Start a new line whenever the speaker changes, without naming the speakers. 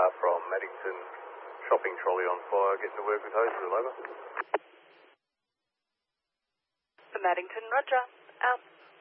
from Maddington, shopping trolley on fire, getting to work with hoses, over.
For Maddington, roger, out.